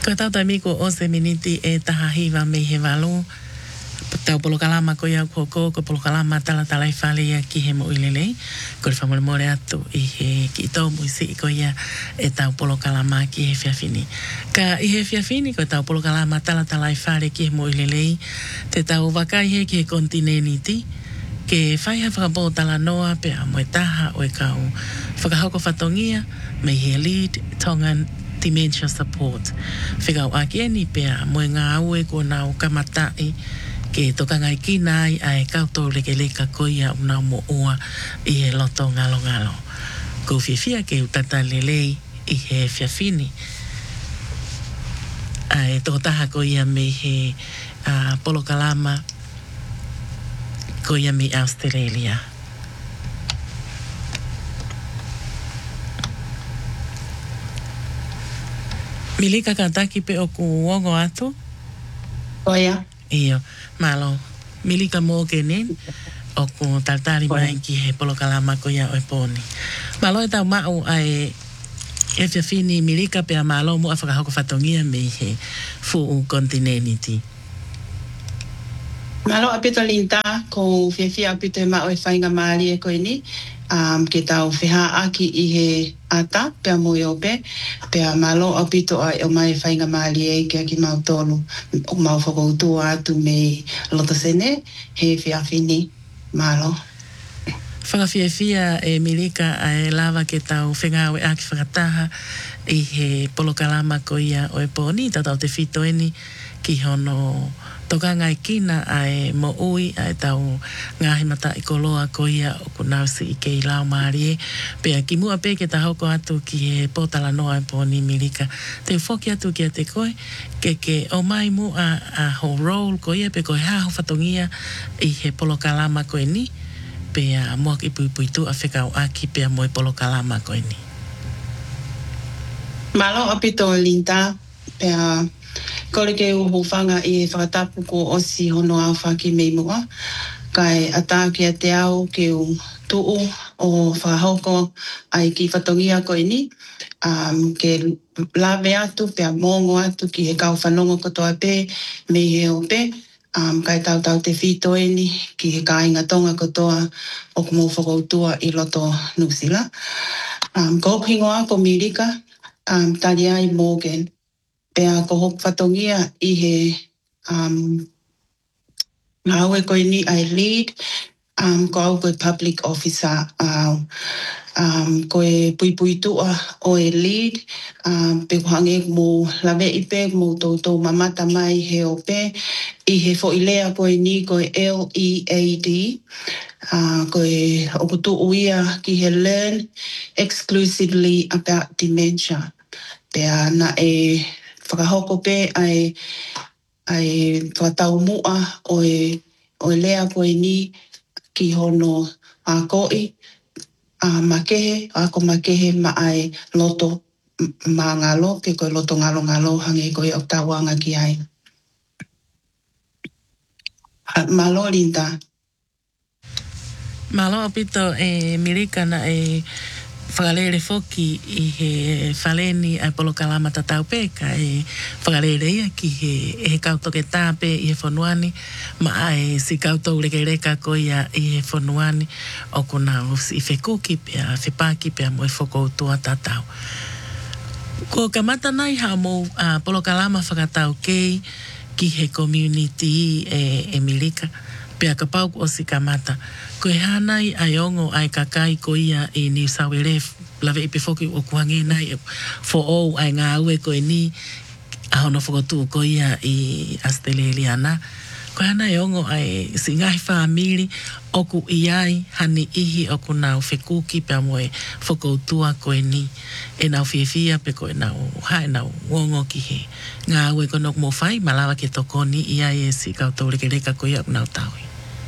Ko tau taimiko o se miniti e tahahiwa me he walo. Tau polokalama ko ia koko, ko polokalama tala i whale ia ki he mo ilelei. Ko le whamole more atu i he ki tau muisi i ko ia e tau polokalama ki he whiawhini. Ka i he whiawhini ko tau polokalama tala i whale ki he mo ilelei. Te tau wakai he ki he kontineniti. Ke whaiha whakapō tala noa pe a moe taha o e kau whakahoko whatongia me he lead Tongan Dementia Support. Whikau aki eni pe a moe ngā aue ko nau kamatai ke tokangai ki nai ai kautou leke koia unau mo ua i he loto ngalo. Ko whiwhia ke utata lelei i he whiawhini. Ai toko taha koia me he polokalama koia me Australia. Milika kataki pe o ku wongo atu? Oia. Iyo, malo. Milika mō kenen o ku tartari mai ki he polokalama koia o e pōni. Malo e tau mau ai e whiawhini milika pe a malo mo a whakahoko whatongia me he fuu kontineniti. Malo apito linta ko whiawhia apito e mao e whainga maari e koe ni. Ke tau whiha aki i he ata pea mui ope. Pea malo apito ai o mai whainga maari e kia ki mau tolu. O mau whakoutua atu me loto sene he whiawhini malo. Whakawhiawhia e milika e lava ke tau whengau e aki whakataha i he polokalama ko ia o e pōni. Tau te whito eni ki hono tokangai kina ai mo ui ai tau ngahi mata i koloa ko ia o kunausi i ke i lau maari e. Pea ki mua pe ke ta hoko atu ki he potala noa e pōni milika. Te whoki atu ki a te koe ke o mai mu a ho roll ko ia pe koe haho whatongia i he polokalama ko ni. Pea mua ki puipuitu a whekau aki pea moe polokalama ko ni. Malo apito linta pea kore ke uhu whanga i e whakatapu ko osi hono au whaki mei mua. Kai ata ki a te au ke u tuu o whahoko ai ki whatongia koe ni. Ke lawe atu pea mongo atu ki he kau whanongo kotoa pe me he o pe. Kai tau te whito eni ki he kāinga tonga kotoa o kumo whakoutua i loto Nusila. Ko hingo a ko Mirika, tali ai Morgan. Pea ko hok whatongia i he haue koe ni ai lead, ko au koe public officer, koe pui tua o e lead, pe ko hange mo lawe i pe mo tō mamata mai he o pe, i he fo ilea koe ni koe LEAD, koe okutu uia ki he learn exclusively about dementia. Pea na e whakahoko pe ai whakatau mua o e lea koe ni ki hono a koi makehe, ako makehe ma ai loto ma ngalo, ke koe loto ngalo hange koe o tawanga ki ai. Malo linda. Malo apito e milika na e whakalere foki i he whaleni ai polokalama tatau peka e whakalere ia ki he kautoke tāpe i he whanuani ma ai si kautou reka ko ia i he whanuani o kuna i whekuki pia whipaki pia mo i whakoutua tatau. Ko kamata nai ha mo polokalama whakatau kei ki he community e milika pia ka pau o si kamata. Ko e hanai ai ongo ai kakai ko ia i New South Wales lawe i pefoki o kuhange nai fo o ai ngā ue ko e ni a hono whakotu ko ia i Australia na. Ko e hanai ongo ai si ngahi whaamiri oku i ai hani ihi oku nau whekuki pia moe whakoutua ko e ni. E nau whiawhia pe ko e nau hae nau wongo ki he ngā ue ko nok mo whai malawa ke tokoni i ai e si kautou reka ko ia nau taui.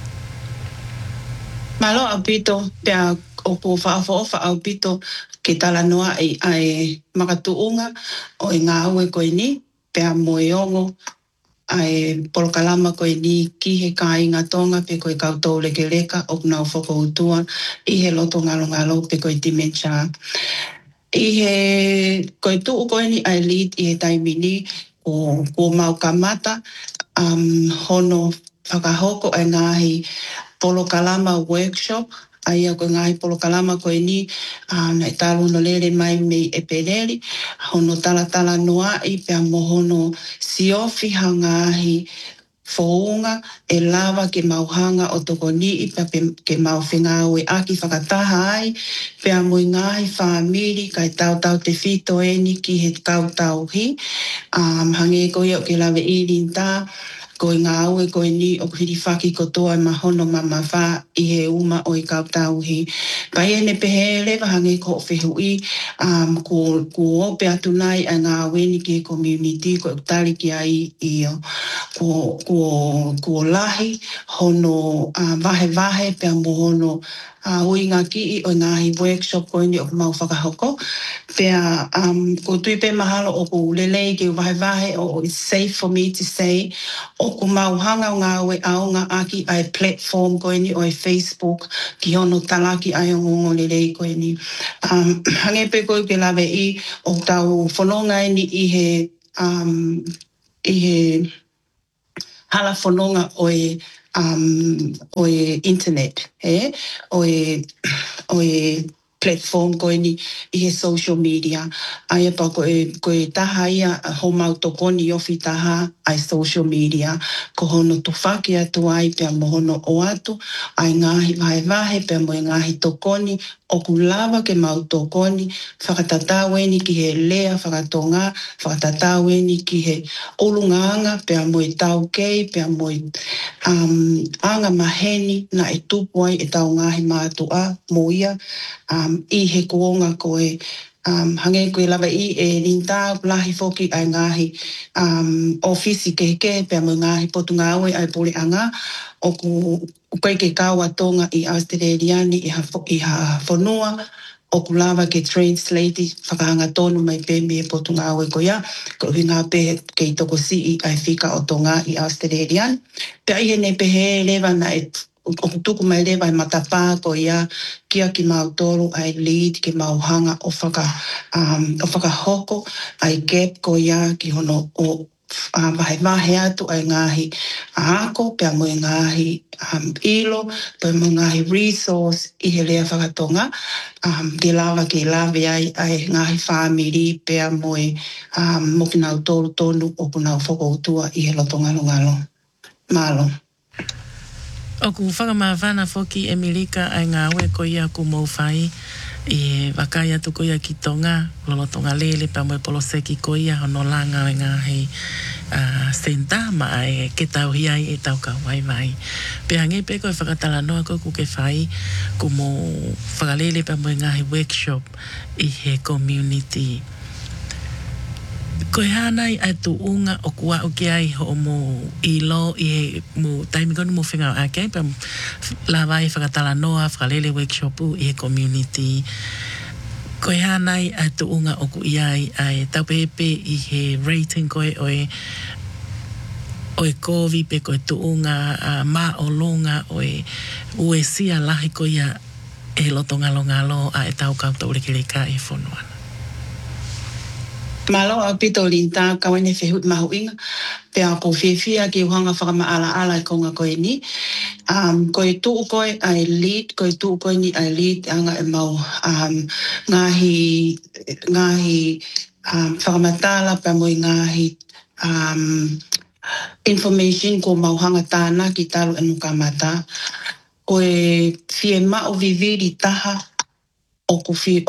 Malo apito pea o po whaafofa au pito ke tala noa ai makatuunga o i ngā ue koe ni pea moe ongo ai polokalama koe ni ki he kāinga tonga pe koe kautou reka o nau whakoutua i he loto ngalo pe koe dementia. I he koe tuu koe ni ai lead i he taimini ko mau kamata hono whakahoko ai ngahi polokalama workshop ai ko ngahi polokalama ko ni na talu no lele mai me e peleri hono tala noa i pe mohono siofi hangahi founga e lava ke mauhanga o toko ni i ke mau whingawe aki whakataha ai pe a mui ngahi whamiri kai tau te whito e ni ki he tau hi hange koe o ke lawe i rinta ko ngā aue ko ni o hiri whaki ko toa mahono mama wha i he uma o i tau hi pai ene pehe lewa hange ko whehu i ko ope atu nai a ngā aue ni ki community ko tari ki ai i ko lahi hono vahe pe mohono ui ngā ki i o ngāhi workshop ko ni o mau whakahoko pea ko tui pe mahalo o ko lelei ke vahe o it's safe for me to say o ko mauhanga o ngā ue au ngā aki ai platform ko ni o Facebook ki hono talaki ai o ngongo lelei ko ni hange pe ko ke lawe i o tau whanonga ni i he hala whanonga o internet o platform ko ni i he social media ai pa ko taha ia ho mau toko ni ofi taha ai social media ko hono tu whaki atu ai pe mohono o atu ai ngahi vahe pe mo ngahi tokoni o kulava ke mau tokoni whakatatau e ni ki he lea whakatonga whakatatau e ni ki he olunganga pe mo i tau kei pe mo i anga maheni na e tupu ai e tau ngahi mātua mo ia i he kuonga koe hange koe lava i e rinta lahi foki ai ngahi ofisi ke pe mo ngahi potu ngā ue ai pole anga o koe ke kaua tonga i Australiani i ha whanua o lava ke translate whakahanga tonu mai pe me potu ngā ue koea ko ngā pe ke toko si i ai whika o tonga i Australian pe ai he ne pehe lewa na e o tuku mai lewa i matapā ko ia kia ki mau toru ai lead ki mau hanga o whakahoko ai gap ko ia ki hono o vahe atu ai ngahi ako pe mo ngahi ilo pe mo ngahi resource i he lea whakatonga ke lawe ai ngahi family pe mo mo ki nau toru tonu o ku nau whakoutua i he loto ngalo malo. O ku whakamawhana whoki e Milika ai ngā ue ko ia ku mou whai e wakai atu ko ia ki tonga lolo tonga lele pa moe poloseki ko ia hono langa o ngā hei senta ma e ke tau hi ai e tau ka wai pe hange pe ko e whakatala noa ko ku ke whai ku mo whakalele pa moe ngā hei workshop i he community ko e hanai ai tu unga o kua o ke ai ho mo i lo i he mo taimi konu mo whinga a kei pa la vai whakatala noa whakalele workshop i he community ko e hanai ai tu unga o ku i ai tau pepe i he rating ko e o e kovi pe ko e tu unga ma o longa o e ue sia lahi ko ia e loto ngalo a e tau kauta urekeleka e whonuana. Malo a pito linta kawane whehut mahu inga. Pe a ko whiwhia ki uhanga whakama ala e konga koe ni. Koe tuu koe ai lead, koe tuu koe ni ai lead anga e mau ngahi whakamatala pe moi ngahi information ko mauhanga tāna ki taru anu kamata. Koe whie mao viviri taha o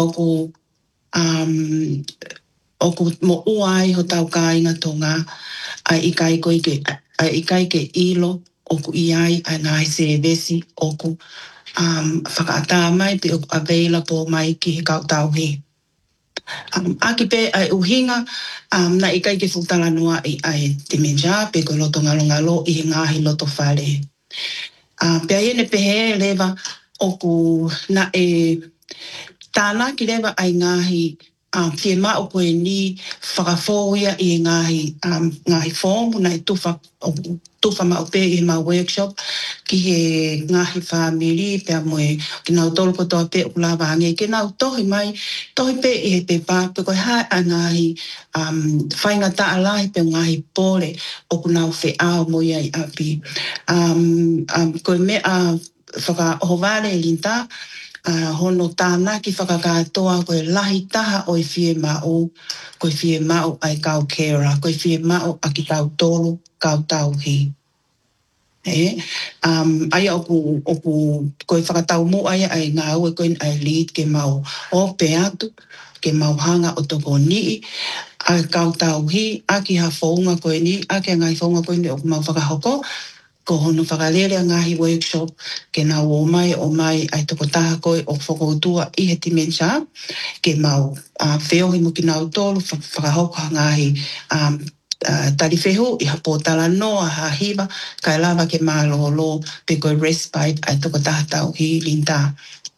ku mo uai ho tau ka inga tonga ai ikai ke ilo o ku iai ai ngai se besi o ku whakaata mai pe o available mai ki he kau tau he. Aki pe ai uhinga na ikai ke futala noa ai te menja pe ko loto ngalo i he ngahi loto whare. Pe ai ene pehe lewa o ku na e tāna ki lewa ai ngahi Fie ma o koe ni whakafōia i ngahi fōmu na tufa ma o pe i ma workshop ki he ngahi whamiri pia moe ki nau tolu kotoa pe o la wange ki nau tohi mai tohi pe i he pe pā pe koe hae a ngahi whainga ta alahi pe ngahi pole o ku nau whi ao mo i api. Koe mea whakaohowale linta hono tāna ki whakakātoa koe lahi taha o i whie mao, koe whie mao ai kau kera, koe whie mao a ki kau tolu, kau tauhi. Aia koe whakatau mo ai ngā ue koe ai lead ke mau o pe atu, ke mau hanga o toko nii, ai kau tauhi, a ki ha whaunga koe ni, a ki ngai whaunga koe ni o mau whakahoko, ko hono whakalere a ngahi workshop ke nā o mai ai toko taha koe o whakoutua i he timencha ke mau wheohi mo ki nau tolu whakahoka ngahi tariwhehu i ha pōtala noa ha hiva kai lava ke māloholo pe koe respite ai toko taha tau hi linta.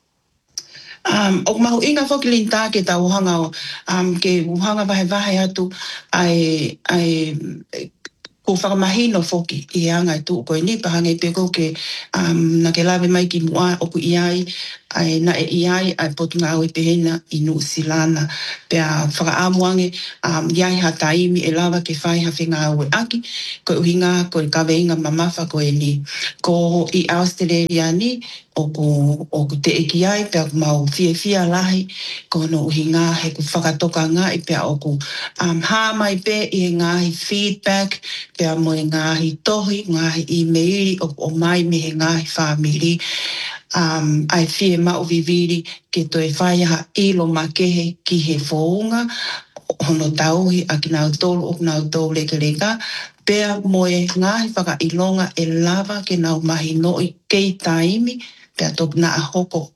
O mahu inga whoki linta ke tau hanga ke uhanga vahe atu ai ko whakamahino whoki i anga i tū koe ni pahangai peko ke na ke lawe mai ki mua oku iai ai na e iai ai potu ngā ue pehena i New Zealand pea whakaamuange iai ha taimi e lawa ke whai hawhi ngā ue aki koe uhinga koe kaweinga mamafa koe ni ko i Australia ni oku te eki ai pea mau fia lahi ko no uhinga he ku whakatoka ngā i pea oku hā mai pe i ngāhi feedback pea mo e ngāhi tohi, ngāhi emaili o mai me he ngāhi whamiri ai whie mau viviri ke toi whaiaha ilo makehe ki he whounga hono tauhi a ki nau tolu o nau tolu leka pea mo e ngāhi whaka ilonga e lava ke nau mahi noi kei taimi pea toku na a hoko